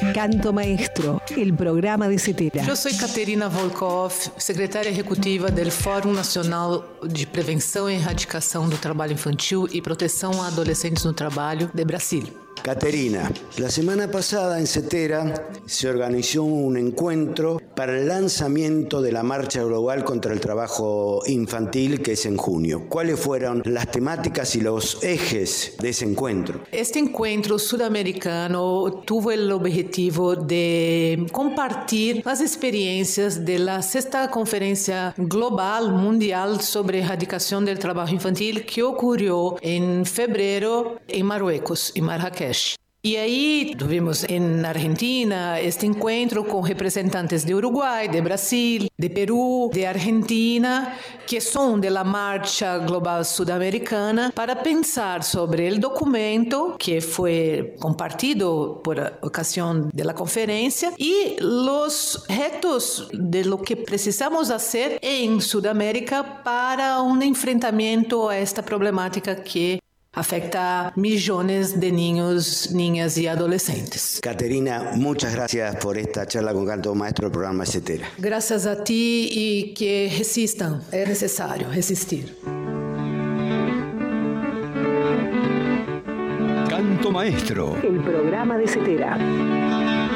Canto Maestro, el programa de CETERA. Eu sou Caterina Volkov, secretária executiva do Fórum Nacional de Prevenção e Erradicação do Trabalho Infantil y Protección a Adolescentes no Trabalho de Brasil. Caterina, la semana pasada en CETERA se organizó un encuentro para el lanzamiento de la Marcha Global contra el Trabajo Infantil, que es en junio. ¿Cuáles fueron las temáticas y los ejes de ese encuentro? Este encuentro sudamericano tuvo el objetivo de compartir las experiencias de la sexta conferencia global mundial sobre erradicación del trabajo infantil que ocurrió en febrero en Marruecos, en Marrakech. Y ahí tuvimos en Argentina este encuentro con representantes de Uruguay, de Brasil, de Perú, de Argentina, que son de la Marcha Global Sudamericana, para pensar sobre el documento que fue compartido por ocasión de la conferencia y los retos de lo que precisamos hacer en Sudamérica para un enfrentamiento a esta problemática que afecta a millones de niños, niñas y adolescentes. Caterina, muchas gracias por esta charla con Canto Maestro del programa CETERA. Gracias a ti y que resistan, es necesario resistir. Canto Maestro, el programa de CETERA.